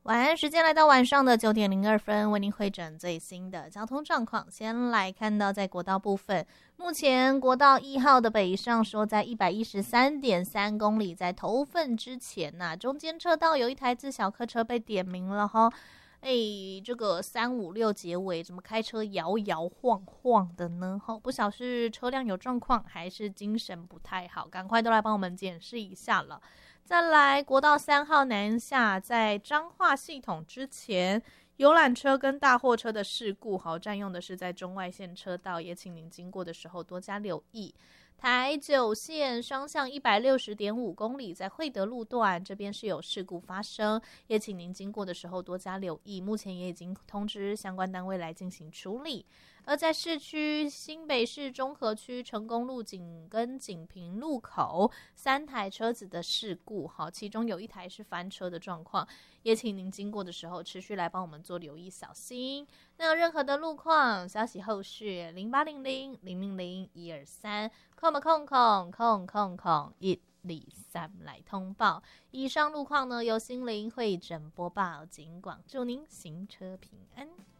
晚安时间来到晚上的9:02，为您汇整最新的交通状况。先来看到在国道部分，目前国道1号的北上说在113.3公里，在头份之前中间车道有一台自小客车被点名了哈。这个356结尾怎么开车摇摇晃晃的呢？不晓是车辆有状况，还是精神不太好？赶快都来帮我们检视一下了。再来，国道3号南下，在彰化系统之前，游览车跟大货车的事故，占用的是在中外线车道，也请您经过的时候多加留意。台9线双向160.5公里，在惠德路段这边是有事故发生，也请您经过的时候多加留意。目前也已经通知相关单位来进行处理。而在市区新北市中和区成功路跟锦屏路口3台车子的事故，其中有一台是翻车的状况，也请您经过的时候持续来帮我们做留意小心。那有任何的路况消息后续0800-000-123123来通报。以上路况呢由心灵会诊播报，警广祝您行车平安。